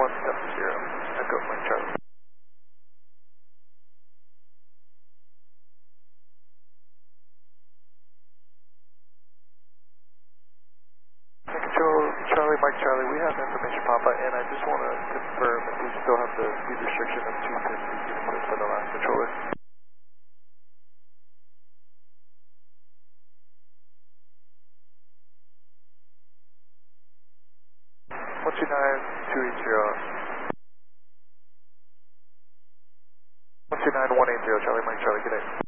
Echo Mike Charlie. Control Charlie Mike Charlie, we have information Papa, and I just want to confirm if we still have the speed restriction of 250 given to us by the last controller. 129280. 129180, Charlie Mike Charlie, good day.